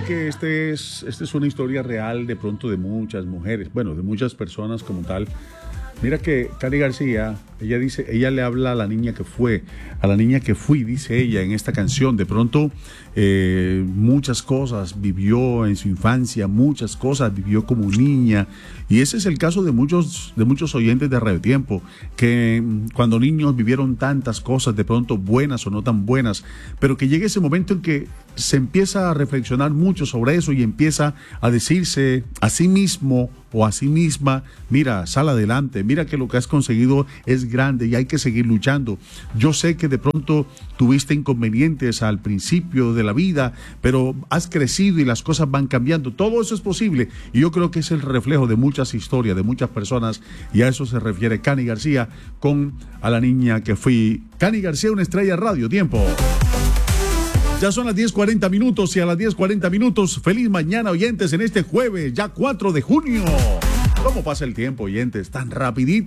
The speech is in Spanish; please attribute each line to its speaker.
Speaker 1: que esta es una historia real de pronto de muchas mujeres, bueno, de muchas personas como tal. Mira que Cani García, ella le habla a la niña que fue, a la niña que fui, dice ella en esta canción. De pronto, muchas cosas vivió en su infancia, muchas cosas vivió como niña. Y ese es el caso de muchos oyentes de Radio Tiempo, que cuando niños vivieron tantas cosas, de pronto buenas o no tan buenas, pero que llega ese momento en que se empieza a reflexionar mucho sobre eso y empieza a decirse a sí mismo o a sí misma: mira, sal adelante, mira que lo que has conseguido es grande y hay que seguir luchando. Yo sé que de pronto tuviste inconvenientes al principio de la vida, pero has crecido y las cosas van cambiando. Todo eso es posible y yo creo que es el reflejo de muchas historias, de muchas personas, y a eso se refiere Cani García con A la niña que fui. Cani García, una estrella Radio Tiempo. Ya son las 10:40 minutos y a las 10:40 minutos, feliz mañana, oyentes, en este jueves, ya 4 de junio. ¿Cómo pasa el tiempo, oyentes? Tan rapidito.